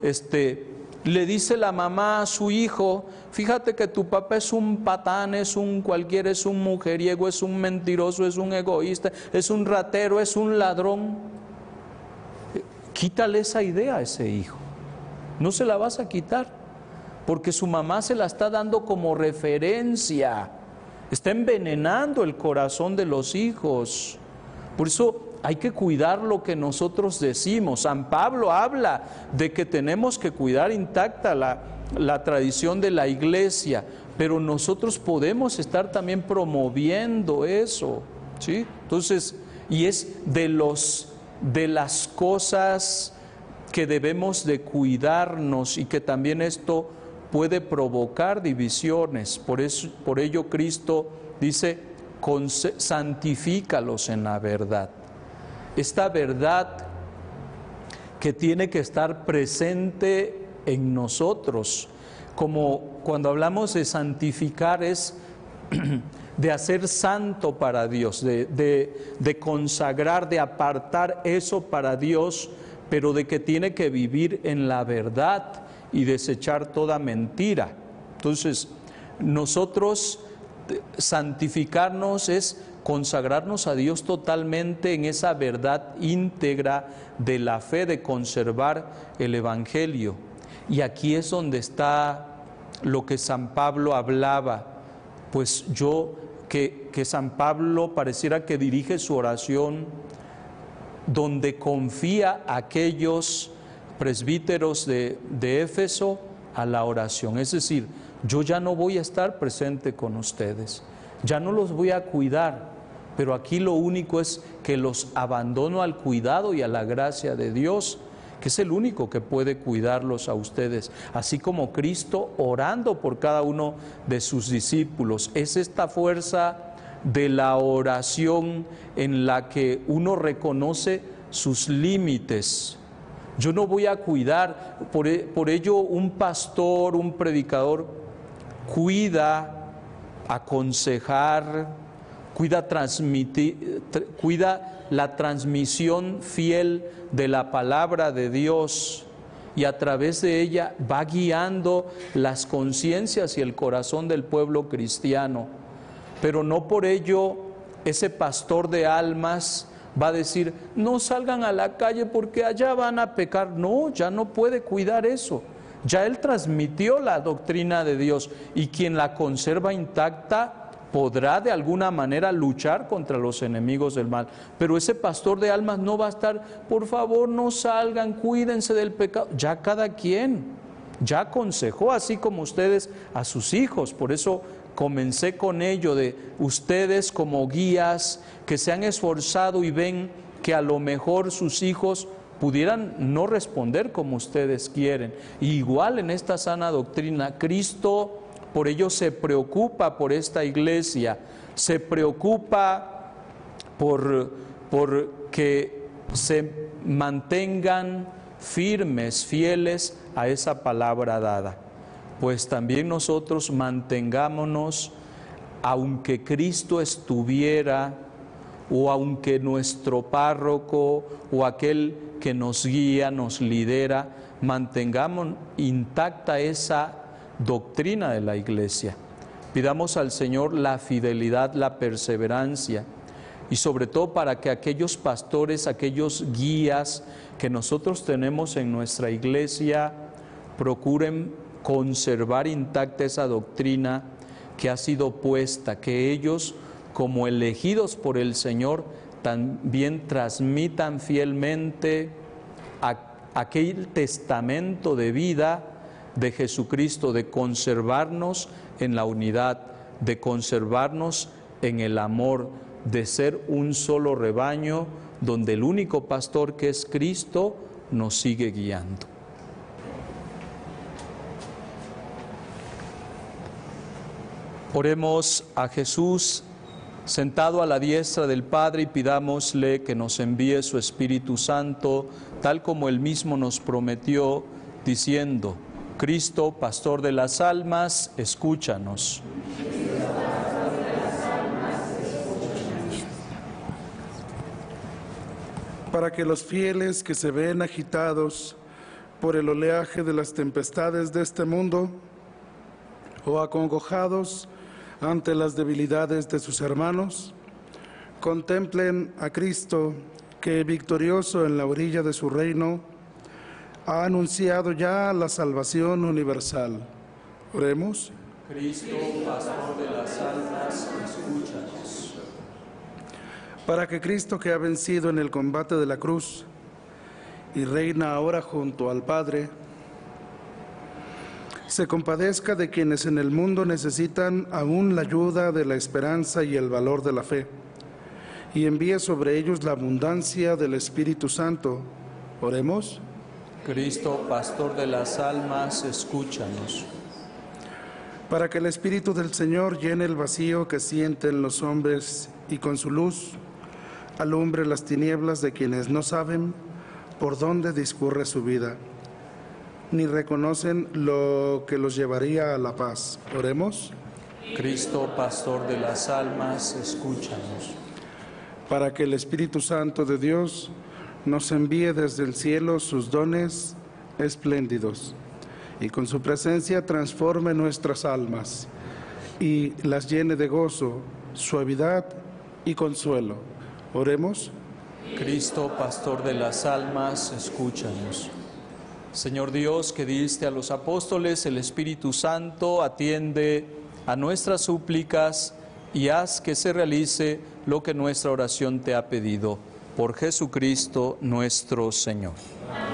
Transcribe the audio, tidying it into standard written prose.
le dice la mamá a su hijo: fíjate que tu papá es un patán, es un cualquiera, es un mujeriego, es un mentiroso, es un egoísta, es un ratero, es un ladrón. Quítale esa idea a ese hijo. No se la vas a quitar, porque su mamá se la está dando como referencia. Está envenenando el corazón de los hijos. Por eso hay que cuidar lo que nosotros decimos. San Pablo habla de que tenemos que cuidar intacta la tradición de la iglesia, pero nosotros podemos estar también promoviendo eso, ¿sí? Entonces, y es de las cosas que debemos de cuidarnos, y que también esto puede provocar divisiones. Por ello Cristo dice: santifícalos en la verdad. Esta verdad que tiene que estar presente en nosotros, como cuando hablamos de santificar, es de hacer santo para Dios, de consagrar, de apartar eso para Dios, pero de que tiene que vivir en la verdad y desechar toda mentira. Entonces, nosotros santificarnos es consagrarnos a Dios totalmente en esa verdad íntegra de la fe, de conservar el Evangelio. Y aquí es donde está lo que San Pablo hablaba. Pues que San Pablo pareciera que dirige su oración donde confía a aquellos presbíteros de Éfeso a la oración. Es decir, yo ya no voy a estar presente con ustedes, ya no los voy a cuidar, pero aquí lo único es que los abandono al cuidado y a la gracia de Dios, que es el único que puede cuidarlos a ustedes, así como Cristo orando por cada uno de sus discípulos. Es esta fuerza de la oración en la que uno reconoce sus límites. Yo no voy a cuidar, por ello un pastor, un predicador, cuida aconsejar, cuida transmitir, cuida la transmisión fiel de la palabra de Dios, y a través de ella va guiando las conciencias y el corazón del pueblo cristiano. Pero no por ello ese pastor de almas va a decir: no salgan a la calle porque allá van a pecar. No, ya no puede cuidar eso. Ya él transmitió la doctrina de Dios, y quien la conserva intacta podrá de alguna manera luchar contra los enemigos del mal. Pero ese pastor de almas no va a estar: por favor no salgan, cuídense del pecado. Ya cada quien ya aconsejó, así como ustedes a sus hijos. Por eso comencé con ello de ustedes como guías que se han esforzado y ven que a lo mejor sus hijos pudieran no responder como ustedes quieren. Y igual en esta sana doctrina, Cristo por ello se preocupa por esta iglesia, se preocupa por que se mantengan firmes, fieles a esa palabra dada. Pues también nosotros mantengámonos, aunque Cristo estuviera, o aunque nuestro párroco o aquel que nos guía, nos lidera, mantengamos intacta esa doctrina de la iglesia. Pidamos al Señor la fidelidad, la perseverancia, y sobre todo para que aquellos pastores, aquellos guías que nosotros tenemos en nuestra iglesia procuren conservar intacta esa doctrina que ha sido puesta, que ellos, como elegidos por el Señor, también transmitan fielmente aquel testamento de vida de Jesucristo, de conservarnos en la unidad, de conservarnos en el amor, de ser un solo rebaño donde el único pastor, que es Cristo, nos sigue guiando. Oremos a Jesús sentado a la diestra del Padre, y pidámosle que nos envíe su Espíritu Santo, tal como Él mismo nos prometió, diciendo: Cristo, pastor de las almas, escúchanos. Para que los fieles que se ven agitados por el oleaje de las tempestades de este mundo, o acongojados ante las debilidades de sus hermanos, contemplen a Cristo que, victorioso en la orilla de su reino, ha anunciado ya la salvación universal. Oremos. Cristo, pastor de las almas, escúchanos. Para que Cristo, que ha vencido en el combate de la cruz y reina ahora junto al Padre, se compadezca de quienes en el mundo necesitan aún la ayuda de la esperanza y el valor de la fe, y envíe sobre ellos la abundancia del Espíritu Santo. Oremos. Cristo, pastor de las almas, escúchanos. Para que el Espíritu del Señor llene el vacío que sienten los hombres y con su luz alumbre las tinieblas de quienes no saben por dónde discurre su vida, ni reconocen lo que los llevaría a la paz. Oremos. Cristo, pastor de las almas, escúchanos. Para que el Espíritu Santo de Dios nos envíe desde el cielo sus dones espléndidos y con su presencia transforme nuestras almas y las llene de gozo, suavidad y consuelo. Oremos. Cristo, pastor de las almas, escúchanos. Señor Dios, que diste a los apóstoles el Espíritu Santo, atiende a nuestras súplicas y haz que se realice lo que nuestra oración te ha pedido. Por Jesucristo nuestro Señor. Amén.